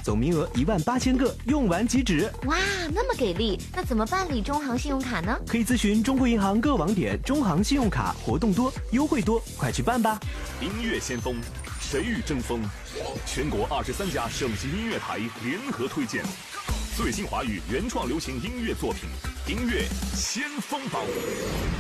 总名额18000个，用完即止。 哇，那么给力！那怎么办理中行信用卡呢？ 可以咨询中国银行各网点，中行信用卡活动多，优惠多，快去办吧！ 音乐先锋，谁与争锋？全国23家省级音乐台联合推荐最新华语原创流行音乐作品，音乐先锋榜。